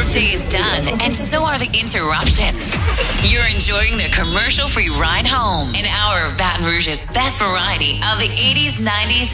workday is done, and so are the interruptions. You're enjoying the commercial-free ride home, an hour of Baton Rouge's best variety of the 80s, 90s,